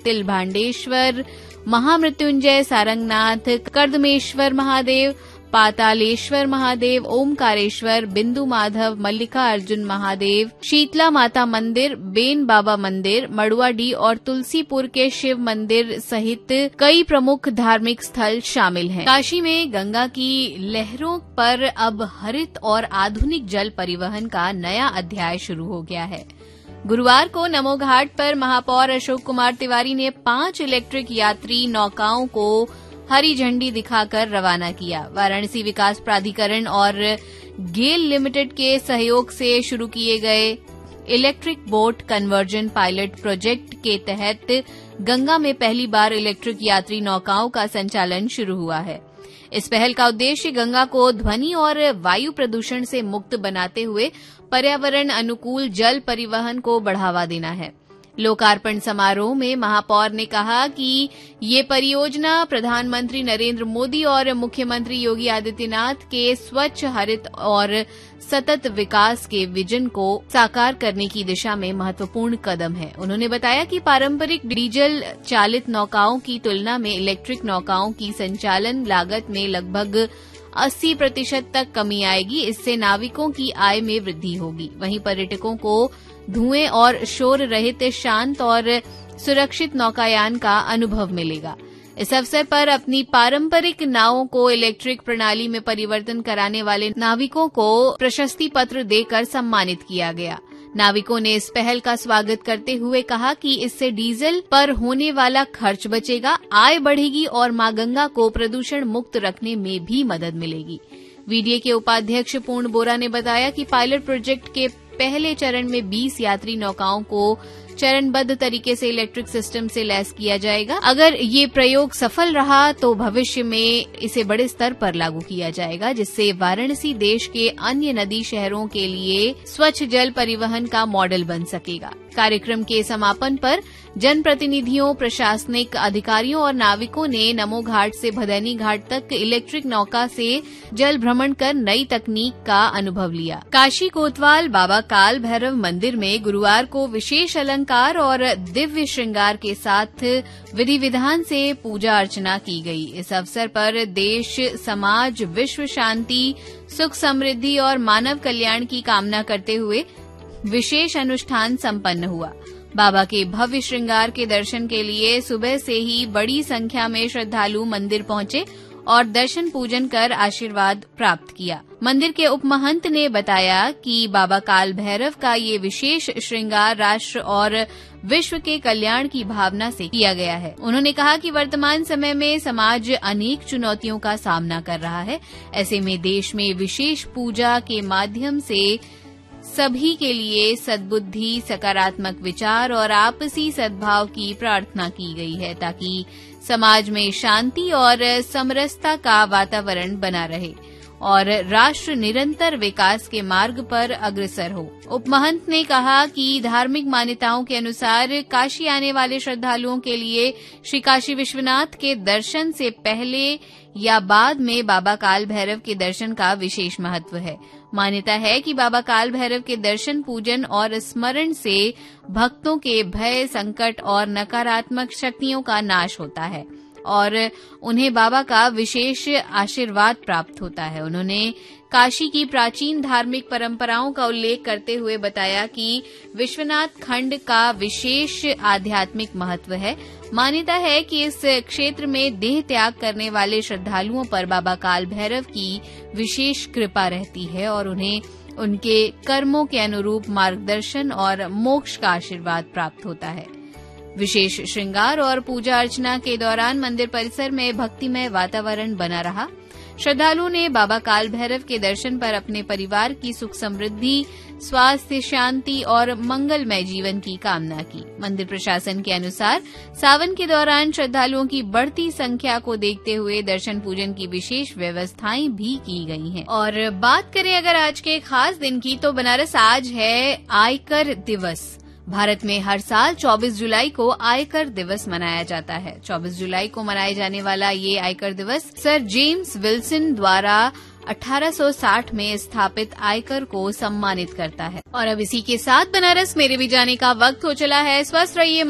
तिलभांडेश्वर, महामृत्युंजय सारंगनाथ, कर्दमेश्वर महादेव, पातालेश्वर महादेव, ओमकारेश्वर, बिंदु माधव, मल्लिका अर्जुन महादेव, शीतला माता मंदिर, बेन बाबा मंदिर, मड़ुआडी और तुलसीपुर के शिव मंदिर सहित कई प्रमुख धार्मिक स्थल शामिल हैं। काशी में गंगा की लहरों पर अब हरित और आधुनिक जल परिवहन का नया अध्याय शुरू हो गया है। गुरुवार को नमो घाट पर महापौर अशोक कुमार तिवारी ने 5 इलेक्ट्रिक यात्री नौकाओं को हरी झंडी दिखाकर रवाना किया। वाराणसी विकास प्राधिकरण और गेल लिमिटेड के सहयोग से शुरू किए गए electric boat conversion pilot project के तहत गंगा में पहली बार इलेक्ट्रिक यात्री नौकाओं का संचालन शुरू हुआ है। इस पहल का उद्देश्य गंगा को ध्वनि और वायु प्रदूषण से मुक्त बनाते हुए पर्यावरण अनुकूल जल परिवहन को बढ़ावा देना है। लोकार्पण समारोह में महापौर ने कहा कि ये परियोजना प्रधानमंत्री नरेंद्र मोदी और मुख्यमंत्री योगी आदित्यनाथ के स्वच्छ, हरित और सतत विकास के विजन को साकार करने की दिशा में महत्वपूर्ण कदम है। उन्होंने बताया कि पारंपरिक डीजल चालित नौकाओं की तुलना में इलेक्ट्रिक नौकाओं की संचालन लागत में लगभग 80% तक कमी आएगी। इससे नाविकों की आय में वृद्धि होगी। वहीं पर्यटकों को धुएं और शोर रहित शांत और सुरक्षित नौकायान का अनुभव मिलेगा। इस अवसर पर अपनी पारंपरिक नावों को इलेक्ट्रिक प्रणाली में परिवर्तन कराने वाले नाविकों को प्रशस्ति पत्र देकर सम्मानित किया गया। नाविकों ने इस पहल का स्वागत करते हुए कहा कि इससे डीजल पर होने वाला खर्च बचेगा, आय बढ़ेगी और मां गंगा को प्रदूषण मुक्त रखने में भी मदद मिलेगी। वीडीए के उपाध्यक्ष पूर्ण बोरा ने बताया कि पायलट प्रोजेक्ट के पहले चरण में 20 यात्री नौकाओं को चरणबद्ध तरीके से इलेक्ट्रिक सिस्टम से लैस किया जाएगा। अगर ये प्रयोग सफल रहा तो भविष्य में इसे बड़े स्तर पर लागू किया जाएगा, जिससे वाराणसी देश के अन्य नदी शहरों के लिए स्वच्छ जल परिवहन का मॉडल बन सकेगा। कार्यक्रम के समापन पर जनप्रतिनिधियों, प्रशासनिक अधिकारियों और नाविकों ने नमो घाट से भदैनी घाट तक इलेक्ट्रिक नौका से जल भ्रमण कर नई तकनीक का अनुभव लिया। काशी कोतवाल बाबा काल भैरव मंदिर में गुरुवार को विशेष अलंकार और दिव्य श्रृंगार के साथ विधि विधान से पूजा अर्चना की गई। इस अवसर पर देश, समाज, विश्व शांति, सुख समृद्धि और मानव कल्याण की कामना करते हुए विशेष अनुष्ठान संपन्न हुआ। बाबा के भव्य श्रृंगार के दर्शन के लिए सुबह से ही बड़ी संख्या में श्रद्धालु मंदिर पहुंचे और दर्शन पूजन कर आशीर्वाद प्राप्त किया। मंदिर के उपमहंत ने बताया कि बाबा काल भैरव का ये विशेष श्रृंगार राष्ट्र और विश्व के कल्याण की भावना से किया गया है। उन्होंने कहा कि वर्तमान समय में समाज अनेक चुनौतियों का सामना कर रहा है। ऐसे में देश में विशेष पूजा के माध्यम से सभी के लिए सद्बुद्धि, सकारात्मक विचार और आपसी सद्भाव की प्रार्थना की गई है, ताकि समाज में शांति और समरसता का वातावरण बना रहे और राष्ट्र निरंतर विकास के मार्ग पर अग्रसर हो। उपमहंत ने कहा कि धार्मिक मान्यताओं के अनुसार काशी आने वाले श्रद्धालुओं के लिए श्री काशी विश्वनाथ के दर्शन से पहले या बाद में बाबा काल भैरव के दर्शन का विशेष महत्व है। मान्यता है कि बाबा काल भैरव के दर्शन, पूजन और स्मरण से भक्तों के भय, संकट और नकारात्मक शक्तियों का नाश होता है और उन्हें बाबा का विशेष आशीर्वाद प्राप्त होता है। उन्होंने काशी की प्राचीन धार्मिक परंपराओं का उल्लेख करते हुए बताया कि विश्वनाथ खंड का विशेष आध्यात्मिक महत्व है। मान्यता है कि इस क्षेत्र में देह त्याग करने वाले श्रद्धालुओं पर बाबा काल भैरव की विशेष कृपा रहती है और उन्हें उनके कर्मों के अनुरूप मार्गदर्शन और मोक्ष का आशीर्वाद प्राप्त होता है। विशेष श्रृंगार और पूजा अर्चना के दौरान मंदिर परिसर में भक्तिमय वातावरण बना रहा। श्रद्धालुओं ने बाबा काल भैरव के दर्शन पर अपने परिवार की सुख समृद्धि, स्वास्थ्य, शांति और मंगलमय जीवन की कामना की। मंदिर प्रशासन के अनुसार सावन के दौरान श्रद्धालुओं की बढ़ती संख्या को देखते हुए दर्शन पूजन की विशेष व्यवस्थाएं भी की गई हैं। और बात करें अगर आज के खास दिन की, तो बनारस आज है आयकर दिवस। भारत में हर साल 24 जुलाई को आयकर दिवस मनाया जाता है। 24 जुलाई को मनाए जाने वाला ये आयकर दिवस सर जेम्स विल्सन द्वारा 1860 में स्थापित आयकर को सम्मानित करता है। और अब इसी के साथ बनारस मेरे भी जाने का वक्त हो चला है। स्वस्थ रहिए।